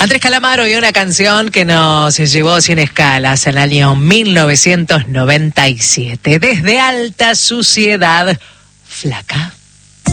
Andrés Calamaro y una canción que nos llevó sin escalas en el año 1997. Desde Alta Suciedad, Flaca.